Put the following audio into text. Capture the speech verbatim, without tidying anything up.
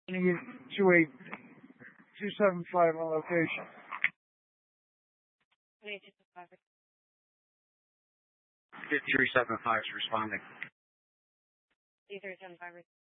Unit two eight two seven five on location. three seven five is responding. three seven five